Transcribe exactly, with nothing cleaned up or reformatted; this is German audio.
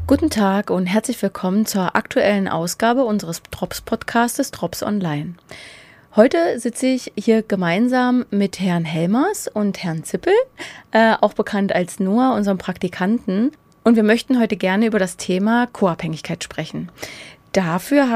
Guten Tag und herzlich willkommen zur aktuellen Ausgabe unseres Drops-Podcastes Drops Online. Heute sitze ich hier gemeinsam mit Herrn Helmers und Herrn Zippel, äh, auch bekannt als Noah, unserem Praktikanten. Und wir möchten heute gerne über das Thema Co-Abhängigkeit sprechen. Dafür